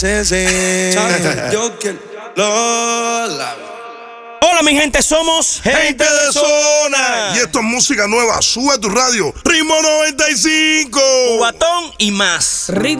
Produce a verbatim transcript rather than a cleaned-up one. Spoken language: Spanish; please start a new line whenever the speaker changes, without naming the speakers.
Sí, sí. Joker, Lola.
Hola mi gente, somos
Gente de Zona. Y esto es música nueva. Sube tu radio. Ritmo noventa y cinco.
Cubatón y más.
Ritmo